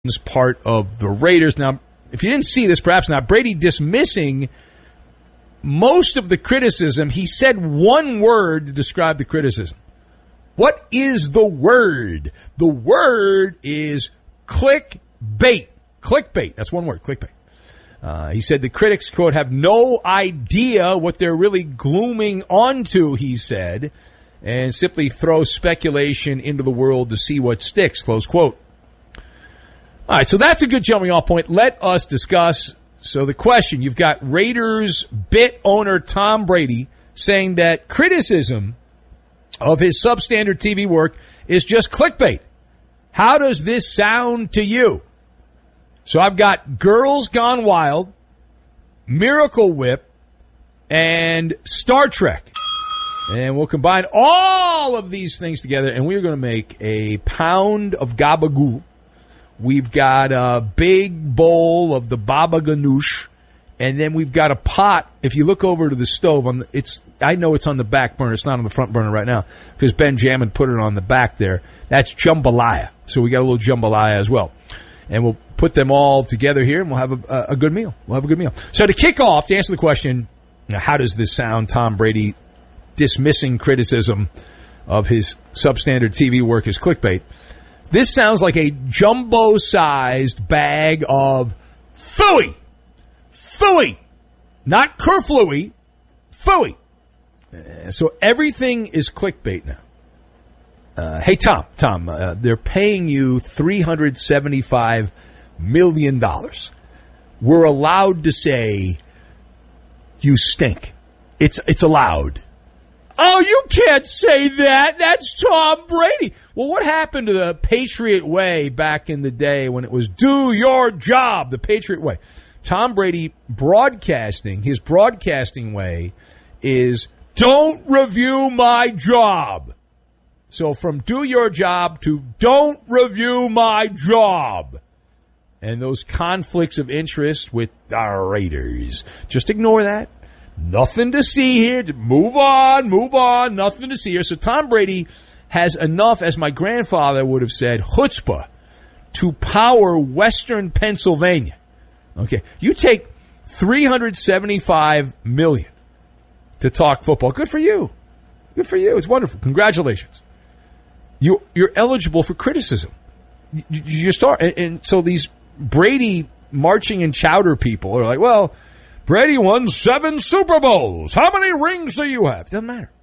part of the Raiders. Now, if you didn't see this, perhaps not, Brady dismissing most of the criticism. He said one word to describe the criticism. What is the word? The word is clickbait. Clickbait. That's one word, clickbait. He said the critics, quote, have no idea what they're really glooming onto, he said, and simply throw speculation into the world to see what sticks, close quote. All right, so that's a good jumping off point. Let us discuss. So the question, you've got Raiders bit owner Tom Brady saying that criticism of his substandard TV work is just clickbait. How does this sound to you? So I've got Girls Gone Wild, Miracle Whip, and Star Trek. And we'll combine all of these things together, and we're going to make a pound of gabagool. We've got a big bowl of the baba ganoush, and then we've got a pot. If you look over to the stove, I know it's on the back burner. It's not on the front burner right now because Ben Jamin put it on the back there. That's jambalaya. So we got a little jambalaya as well. And we'll put them all together here, and we'll have a good meal. We'll have a good meal. So to kick off, to answer the question, how does this sound, Tom Brady dismissing criticism of his substandard TV work as clickbait? This sounds like a jumbo-sized bag of phooey. Phooey. Not kerflooey. Phooey. So everything is clickbait now. Hey, Tom, they're paying you $375 million. We're allowed to say you stink. It's allowed. Oh, you can't say that. That's Tom Brady. Well, what happened to the Patriot way back in the day when it was do your job, the Patriot way? Tom Brady broadcasting, his broadcasting way is don't review my job. So from do your job to don't review my job. And those conflicts of interest with our Raiders. Just ignore that. Nothing to see here. Move on. Nothing to see here. So Tom Brady has enough, as my grandfather would have said, chutzpah to power Western Pennsylvania. Okay, you take $375 million to talk football. Good for you. Good for you. It's wonderful. Congratulations. You're eligible for criticism. You just are. And so these Brady marching in chowder people are like, well, Brady won 7 Super Bowls. How many rings do you have? Doesn't matter.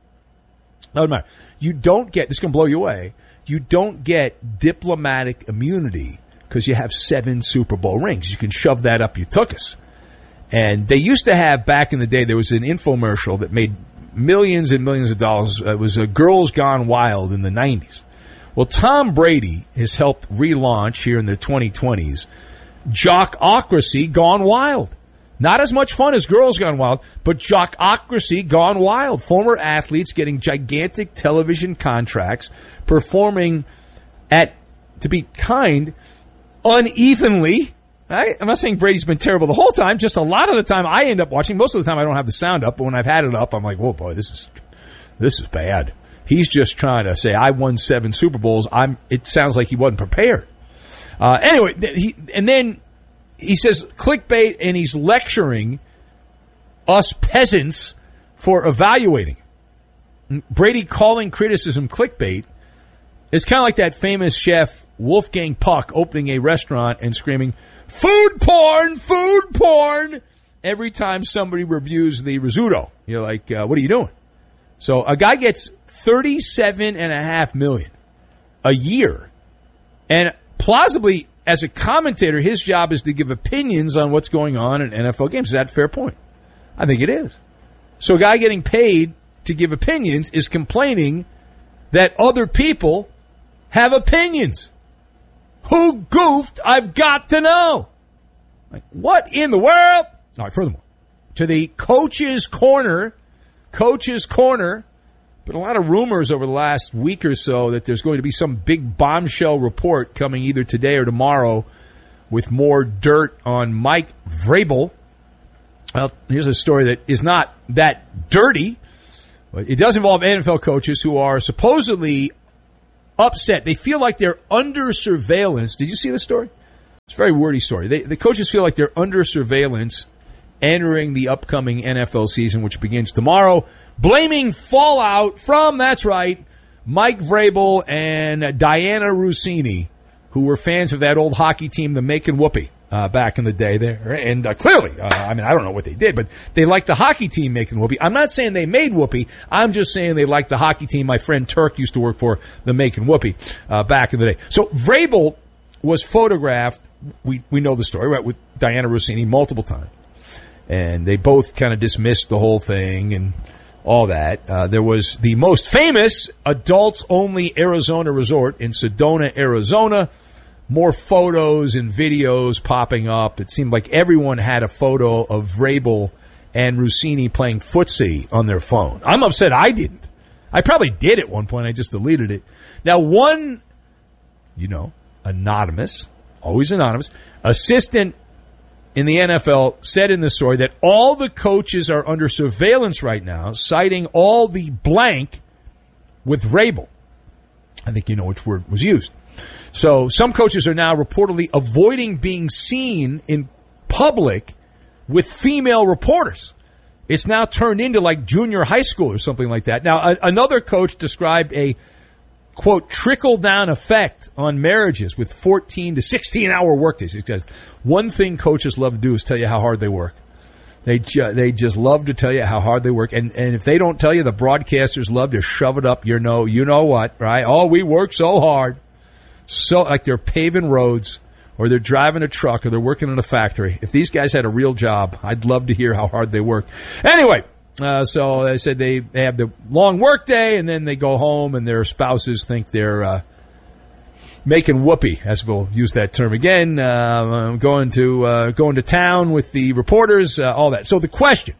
You don't get, this is going to blow you away, you don't get diplomatic immunity because you have 7 Super Bowl rings. You can shove that up your tuchus. And they used to have, back in the day, there was an infomercial that made millions and millions of dollars. It was Girls Gone Wild in the 90s. Well, Tom Brady has helped relaunch here in the 2020s Jockocracy Gone Wild. Not as much fun as Girls Gone Wild, but Jockocracy Gone Wild. Former athletes getting gigantic television contracts, performing at, to be kind, unevenly. Right? I'm not saying Brady's been terrible the whole time. Just a lot of the time I end up watching. Most of the time I don't have the sound up, but when I've had it up, I'm like, whoa, boy, this is bad. He's just trying to say, I won 7 Super Bowls. It sounds like he wasn't prepared. Anyway, then he says clickbait, and he's lecturing us peasants for evaluating. Brady calling criticism clickbait is kind of like that famous chef Wolfgang Puck opening a restaurant and screaming, food porn, every time somebody reviews the risotto. You're like, what are you doing? So a guy gets $37.5 million a year, and plausibly, as a commentator, his job is to give opinions on what's going on in NFL games. Is that a fair point? I think it is. So a guy getting paid to give opinions is complaining that other people have opinions. Who goofed? I've got to know. Like, what in the world? All right, furthermore, to the coach's corner, but a lot of rumors over the last week or so that there's going to be some big bombshell report coming either today or tomorrow with more dirt on Mike Vrabel. Well, here's a story that is not that dirty, but it does involve NFL coaches who are supposedly upset. They feel like they're under surveillance. Did you see the story? It's a very wordy story. The coaches feel like they're under surveillance entering the upcoming NFL season, which begins tomorrow, blaming fallout from, that's right, Mike Vrabel and Dianna Russini, who were fans of that old hockey team, the Macon Whoopie, back in the day there. And clearly, I don't know what they did, but they liked the hockey team Macon Whoopie. I'm not saying they made Whoopie. I'm just saying they liked the hockey team my friend Turk used to work for, the Macon Whoopie, back in the day. So Vrabel was photographed, we know the story, right, with Dianna Russini multiple times. And they both kind of dismissed the whole thing and all that. There was the most famous adults-only Arizona resort in Sedona, Arizona. More photos and videos popping up. It seemed like everyone had a photo of Vrabel and Russini playing footsie on their phone. I'm upset I didn't. I probably did at one point. I just deleted it. Now, one, anonymous, always anonymous, assistant in the NFL said in the story that all the coaches are under surveillance right now, citing all the blank with Vrabel. I think you know which word was used. So some coaches are now reportedly avoiding being seen in public with female reporters. It's now turned into like junior high school or something like that. Now, another coach described a, quote, trickle-down effect on marriages with 14 to 16-hour workdays. He says, one thing coaches love to do is tell you how hard they work. They just love to tell you how hard they work. And if they don't tell you, the broadcasters love to shove it up your nose. You know what, right? Oh, we work so hard. So, like they're paving roads or they're driving a truck or they're working in a factory. If these guys had a real job, I'd love to hear how hard they work. Anyway, so they said they have the long work day and then they go home and their spouses think they're making whoopee, as we'll use that term again, going to town with the reporters, all that. So the question,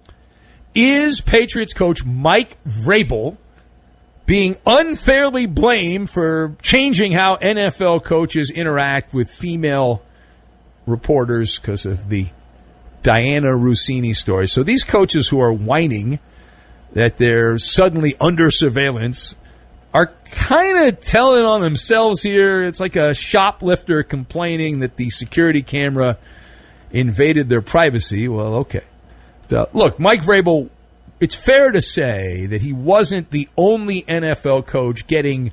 is Patriots coach Mike Vrabel being unfairly blamed for changing how NFL coaches interact with female reporters because of the Dianna Russini story? So these coaches who are whining that they're suddenly under surveillance are kind of telling on themselves here. It's like a shoplifter complaining that the security camera invaded their privacy. Well, okay. Look, Mike Vrabel, it's fair to say that he wasn't the only NFL coach getting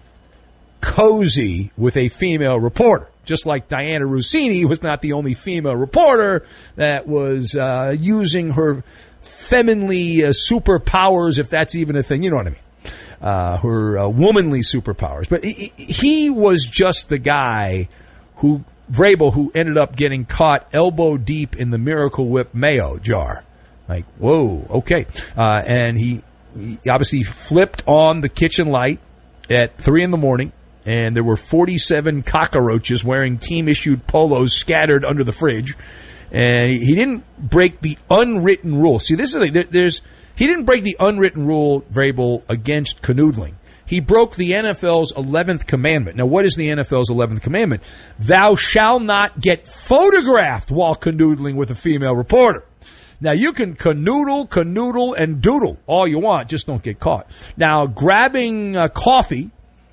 cozy with a female reporter. Just like Dianna Russini was not the only female reporter that was using her femininely superpowers, if that's even a thing. You know what I mean? Her womanly superpowers. But he was just the guy Vrabel, who ended up getting caught elbow deep in the Miracle Whip mayo jar. Like, whoa, okay. And he obviously flipped on the kitchen light at 3 a.m, and there were 47 cockroaches wearing team-issued polos scattered under the fridge. And he didn't break the unwritten rule. See, this is he didn't break the unwritten rule, Vrabel, against canoodling. He broke the NFL's 11th commandment. Now, what is the NFL's 11th commandment? Thou shalt not get photographed while canoodling with a female reporter. Now, you can canoodle, and doodle all you want. Just don't get caught. Now, grabbing coffee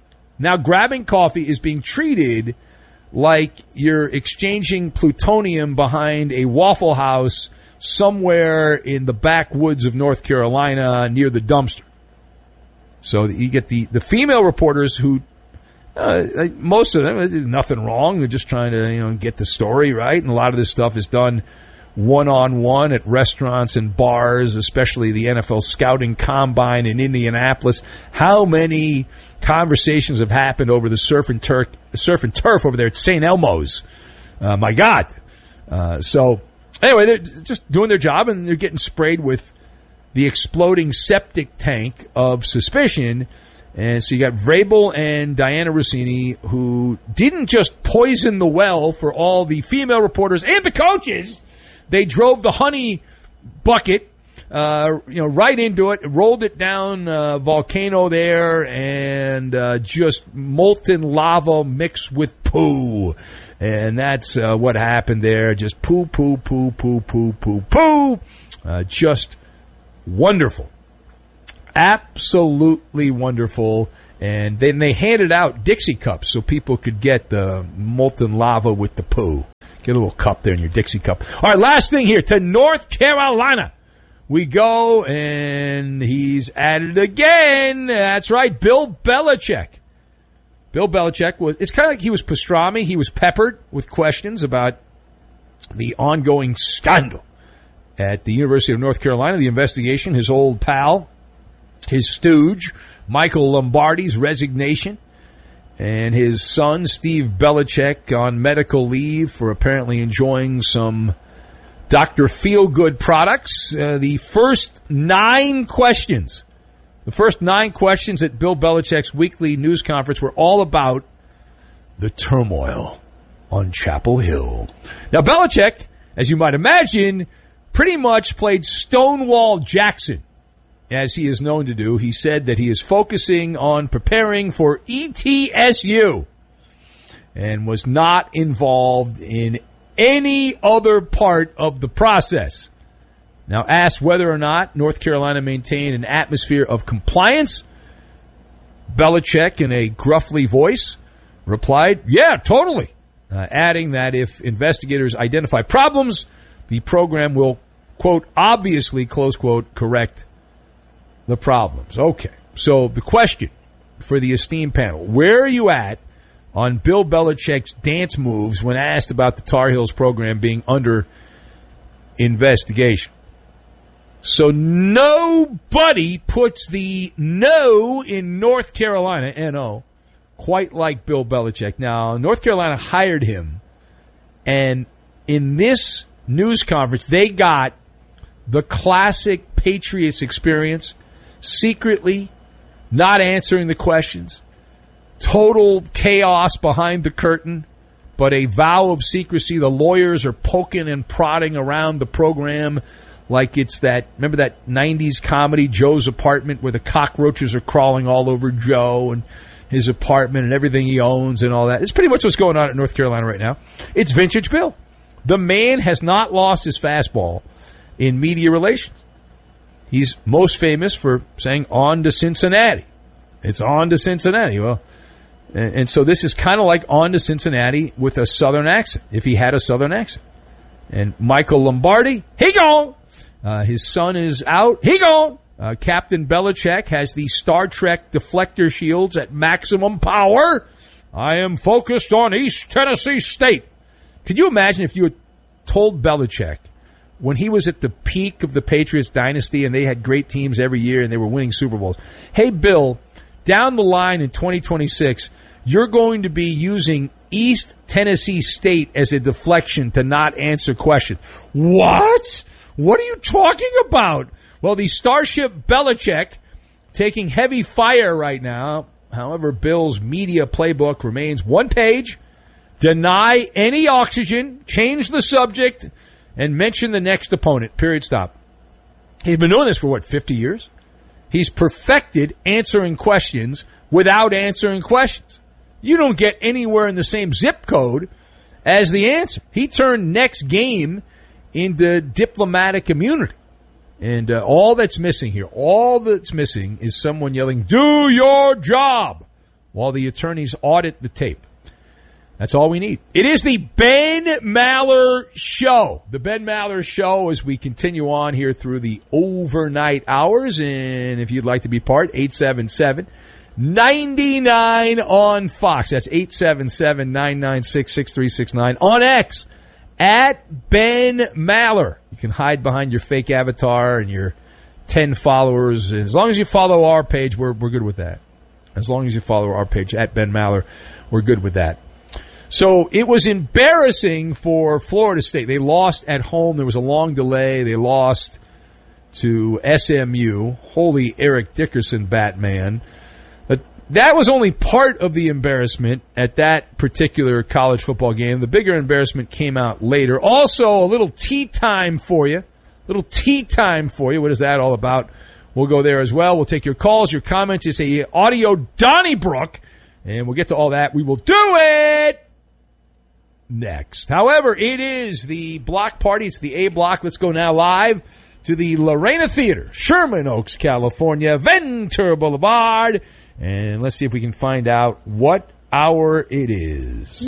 is being treated like you're exchanging plutonium behind a Waffle House somewhere in the backwoods of North Carolina near the dumpster. So you get the female reporters who, most of them, there's nothing wrong. They're just trying to get the story right. And a lot of this stuff is done one-on-one at restaurants and bars, especially the NFL scouting combine in Indianapolis. How many conversations have happened over the surf and turf over there at St. Elmo's? My God. So anyway, they're just doing their job, and they're getting sprayed with the exploding septic tank of suspicion. And so you got Vrabel and Dianna Russini, who didn't just poison the well for all the female reporters and the coaches. They drove the honey bucket, right into it, rolled it down a volcano there, and just molten lava mixed with poo. And that's what happened there. Just poo, poo, poo, poo, poo, poo, poo. Just wonderful. Absolutely wonderful. And then they handed out Dixie cups so people could get the molten lava with the poo. Get a little cup there in your Dixie cup. All right, last thing here. To North Carolina we go, and he's at it again. That's right, Bill Belichick. Bill Belichick it's kind of like he was pastrami. He was peppered with questions about the ongoing scandal at the University of North Carolina, the investigation, his old pal, his stooge, Michael Lombardi's resignation, and his son, Steve Belichick, on medical leave for apparently enjoying some Dr. Feelgood products. The first 9 questions at Bill Belichick's weekly news conference were all about the turmoil on Chapel Hill. Now, Belichick, as you might imagine, pretty much played Stonewall Jackson, as he is known to do. He said that he is focusing on preparing for ETSU and was not involved in any other part of the process. Now, asked whether or not North Carolina maintained an atmosphere of compliance, Belichick, in a gruffly voice, replied, "Yeah, totally," adding that if investigators identify problems, the program will, quote, "obviously," close quote, correct the problems. Okay, so the question for the esteemed panel, where are you at on Bill Belichick's dance moves when asked about the Tar Heels program being under investigation? So nobody puts the no in North Carolina, N-O, quite like Bill Belichick. Now, North Carolina hired him, and in this news conference, they got the classic Patriots experience, secretly not answering the questions, total chaos behind the curtain, but a vow of secrecy. The lawyers are poking and prodding around the program like it's that, remember that 90s comedy, Joe's Apartment, where the cockroaches are crawling all over Joe and his apartment and everything he owns and all that. It's pretty much what's going on at North Carolina right now. It's vintage Bill. The man has not lost his fastball in media relations. He's most famous for saying, "On to Cincinnati." It's on to Cincinnati. Well, and so this is kind of like on to Cincinnati with a Southern accent, if he had a Southern accent. And Michael Lombardi, he gone. His son is out. He gone. Captain Belichick has the Star Trek deflector shields at maximum power. I am focused on East Tennessee State. Could you imagine if you had told Belichick when he was at the peak of the Patriots dynasty and they had great teams every year and they were winning Super Bowls, "Hey, Bill, down the line in 2026, you're going to be using East Tennessee State as a deflection to not answer questions." What? What are you talking about? Well, the Starship Belichick taking heavy fire right now. However, Bill's media playbook remains one page. Deny any oxygen, change the subject, and mention the next opponent. Period. Stop. He's been doing this for, 50 years? He's perfected answering questions without answering questions. You don't get anywhere in the same zip code as the answer. He turned next game into diplomatic immunity. And all that's missing here, is someone yelling, "Do your job," while the attorneys audit the tape. That's all we need. It is the Ben Maller Show. The Ben Maller Show as we continue on here through the overnight hours. And if you'd like to be part, 877-99 on Fox. That's 877-996-6369 on X. At Ben Maller. You can hide behind your fake avatar and your 10 followers. As long as you follow our page, we're good with that. As long as you follow our page, at Ben Maller, we're good with that. So it was embarrassing for Florida State. They lost at home. There was a long delay. They lost to SMU. Holy Eric Dickerson, Batman. But that was only part of the embarrassment at that particular college football game. The bigger embarrassment came out later. Also, a little tea time for you. What is that all about? We'll go there as well. We'll take your calls, your comments. You say audio Donnybrook, and we'll get to all that. We will do it next. However, it is the block party. It's the A block. Let's go now live to the Lorena Theater, Sherman Oaks, California, Ventura Boulevard. And let's see if we can find out what hour it is.